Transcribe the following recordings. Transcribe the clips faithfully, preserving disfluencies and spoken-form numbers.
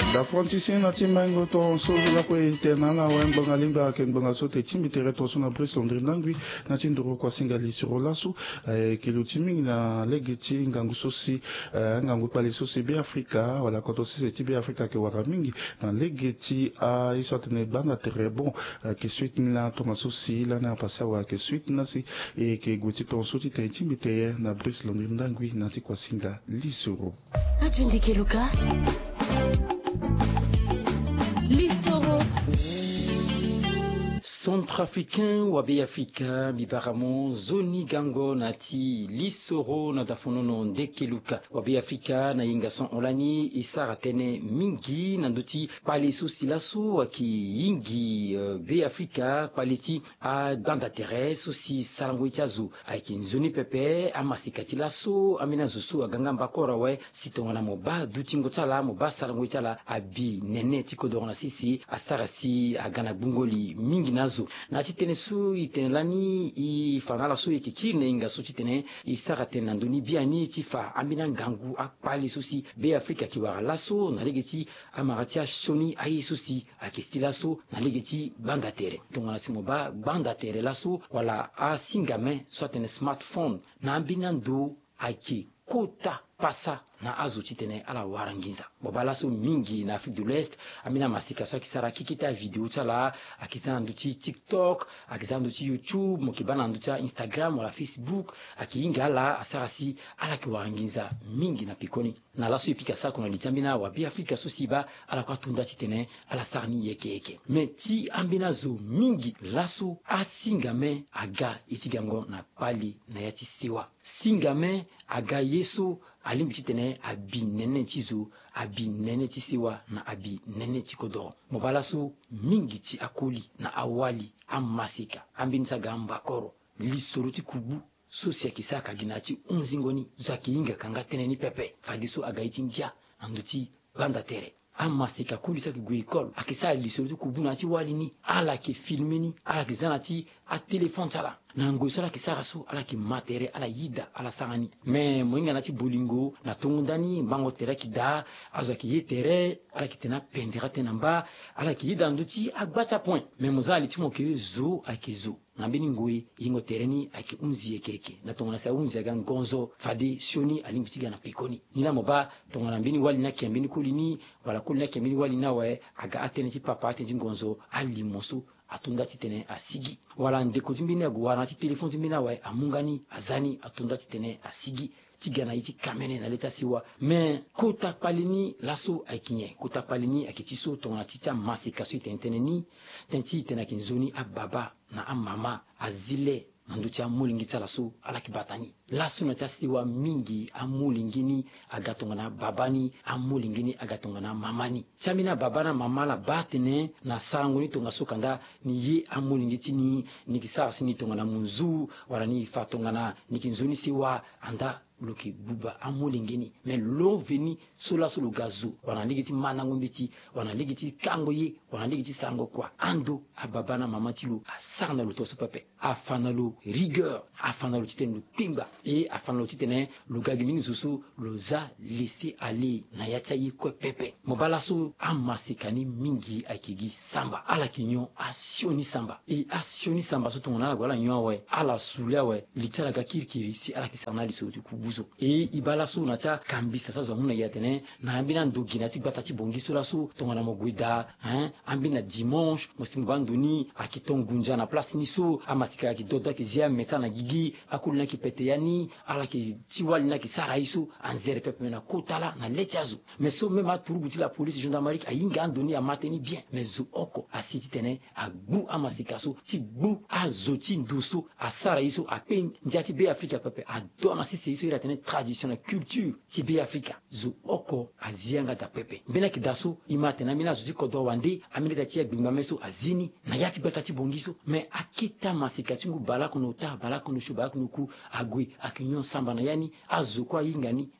Da fronticien na timango to so la ko interna na wa mbanga limba ke mbanga so te timbi tere to so na bris londri ndangwi na tinduro kwa singali siro lasu ke lo timi na legeti ngangu so si ngangu pali so si be Afrika wala ko to si se tibi Afrika ke wara mingi na legeti a isote ne banda tere bon ke suite na to so si la na pasa wa ke suite na si e ke goti to so ti te timbi tere na bris londri ndangwi na ti kwa singa lisoro Atundike Luka Lisoro Centrafricain ou abe Africa bibaramo zoni gango nati lisoro na dafonono ndekeluka wabe Africa na yingason olani isara tene mingi nanduti pali susilasu waki yingi uh, be Africa paliti a danda tere susi sarango chazu aiki zoni pepe amasikati lasu amina zusu aganga mbakora we sitongana moba dutingo tala moba sarango chala abi nene tikodorona sisi asara si agana bungoli mingi nazo na titene su itenelani i fanala su ikikirne inga su titene i sarate nanduni biani tifa amina ngangu akpali susi be Afrika kiwara laso na legeti amaratia shoni ai susi akistila su na legeti banda tere tongana simoba banda tere laso wala a singame soit smartphone na ambina ndo aki kota pasa na azu titene ala warangiza bobala so mingi na Afrique de l'Ouest amina masika so kisara kikita video chala akizana nduti TikTok akizana nduti YouTube mokibana nduti Instagram wala Facebook akiinga la asarasi ala kiwarangiza mingi na pikoni na laso ipika sa kuna litambina wa bi Afrika so siba ala kwa tunda titene ala sarni yeke yeke meti ambina zo mingi laso asingame aga itigango na pali na yati siwa singame aga yeso alimbi titene abi nene tizo abi nene tisiwa na abi nene tikodoro mobala so mingi ti akoli na awali amasika ambinisa gamba koro lisoro ti kubu so sia kisaka ginati unzingoni zaki inga kanga teneni pepe fadiso agaiti ndia anduti banda tere amasika kulisa ki guikol akisa lisoro ti kubu na ti walini ala ki filmeni ala ki zanati a téléphone sala na ngosala ki saraso ala ki matere ala yida ala sangani me moinga na ti bolingo na tongundani mbango tere ki da azo ki yetere ala ki tena pendera tenamba ala ki yida nduti agbata point me mozali ti mo ke zo akizo na bini ngoi yingo tereni aki unzi yekeke na tongana sa unzi aga ngonzo fade shoni alimbitiga na pikoni nila moba tongana bini wali na kembini kulini wala kulina kembini wali na we aga atene ti papa atene ti ngonzo ali moso atunda titene asigi wala ndeko timbini agwana ti telefone timbina wa amungani azani atunda titene asigi tigana iti kamene na leta siwa me kota palini laso aikinye kota palini akitiso tonga tita masika so itentene ni tenti tena kinzoni ababa na amama azile manduti amulingitsa laso ala kibatani laso na tasiwa mingi amulingini agatongana babani amulingini agatongana mamani chamina babana mamala batene na sangoni tonga sokanda ni ye amulingiti ni nikisarasi ni tongana munzu wala ni fatongana nikinzoni siwa anda loki buba amulingini me lo veni sola solo gazo wana ligiti mana ngombiti wana ligiti kango ye wana ligiti sango kwa ando ababana mama tilo asarna lo toso pepe afana lo rigueur afana lo titen lo pimba e afana lo titene lo gagimini zusu lo za laisser aller na yacha ye ko pepe mobala so amasikani mingi akigi samba ala kinyo asioni samba e asioni samba so tongona la gwala nyo we ala sulia we litala ga kirkiri si ala kisana liso tu buzo e ibala su na ta kambisa sa zamuna yatene na ambina ndogina ti gbata ti bongiso la su tongana mo guida hein ambina dimanche mo simbanduni akitongunja na place ni so amasika ki doda ki zia meta na gigi akulina ki peteyani ala ki tiwali na ki saraiso anzere pepe na kotala na lechazo mais so même a turubuti la police gendarmerie ayinga andoni a mateni bien mais zo oko asiti tene agbu amasika so ti gbu azoti nduso asaraiso apen ndiati be Afrika pepe adona sisi iso ira tene tradition na culture ti be Afrika zo oko azianga da pepe mbena ki daso imate na mina zuzi kodo wande amileta ti agbimba meso azini na yati beta ti bongiso mais akita masika tingu bala kono ta bala kono shu bala kono ku agwe akinyon samba na yani azo kwa yingani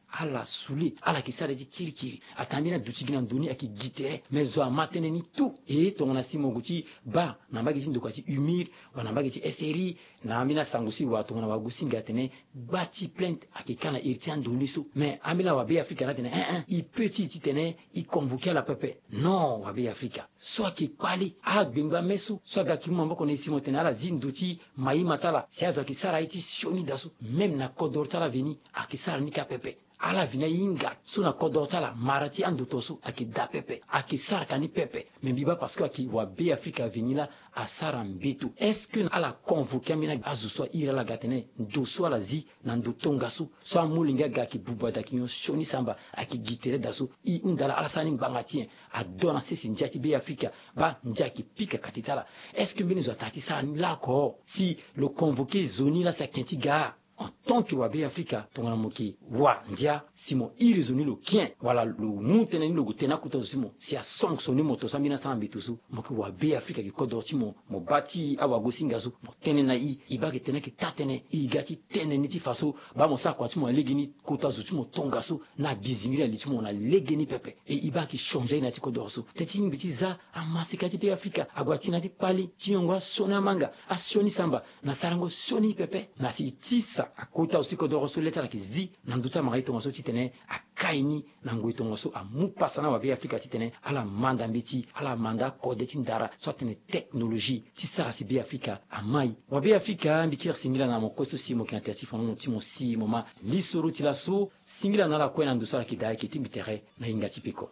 ala suli ala kisara di kiri kiri atambina duchigina nduni akigitere mezo amatene ni tu e tongona simo guti ba nambagi ti ndokati humir wa nambagi ti eseri na amina sangusi wa tongona wagusinga tene bati plainte akikana irti anduni su mais amina wa be Africa na tene un un il petit ti tene il convoquer la pepe non wa be Africa soit ki pali a gbengba mesu soit ga ki mombo kone simo tene ala zinduti mai matala siazo kisara iti sioni dasu même na kodor tala veni akisara nika pepe ala vina yinga suna kodotala marati andutosu aki da pepe aki sarka ni pepe mais biba parce que aki wa be Africa vinila a sara mbetu est-ce que ala convoquer mina azuswa ira la gatene ndoso ala zi na ndotonga su so amulinga ga ki bubada ki shoni samba aki gitere dasu i undala ala sani mbangati a dona sisi njati be Africa ba njaki pika katitala est-ce que mbini zo tati sa ni la ko si le convoquer zoni la sa kentiga en tant que Wabe Africa, ton amoki, wa, ndia, simo, irizoni lo kien, voilà, le moutene lo gutena kuto simo, si a sanctionné moto samina sambitusu, moki Wabe Africa ki kodorti mo, mo bati awa gosingasu, mo tene na i, iba ke tene ke tatene, i gati tene niti faso, ba mo sa kwa tu mo legeni kota zu tu mo tongasu, na bizingiri ali tu mo na legeni pepe, e iba ki change na ti kodorsu. Teti ngiti za, amasika ti pe Africa, agwati na ti pali, ti yongwa sona manga, a soni samba, na sarango soni pepe, na si tisa akota aussi kodoro so leta la kizi nanduta magai tongo so titene akaini nangoi tongo so amupasa na Wabe Africa titene ala manda mbiti ala manda kode tindara so tene technologie ti sara si be Africa amai Wabe Africa mbiti singila na mokoso si mo kinatiatif on ti mo si moma lisoro ti la so singila na la kwena ndusa la kidai ki timbitere na inga tipiko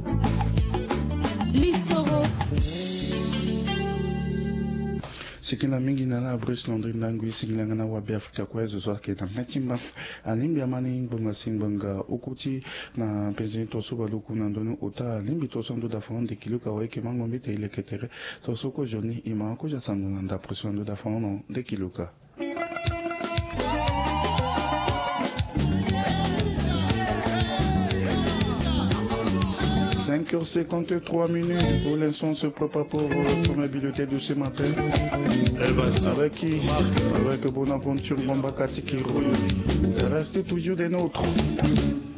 lisoro sikila mingi na la Brice Londres ndangui sikila ngana Wabe Africa kwa zo so ke tan chimba alimbi amani mbonga simbanga ukuti na president to so baluku na ndonu ota limbi to so ndo da fond de kiluka wa ke mango mbite ile ketere to so ko joni ima ko ja sango nda pression ndo da fond de kiluka cinq heures cinquante-trois minutes. Pour l'instant, on se prépare pour la première bulletin de ce matin. Avec qui? Avec Bonaventure Bombakati qui roule. Restez toujours des nôtres.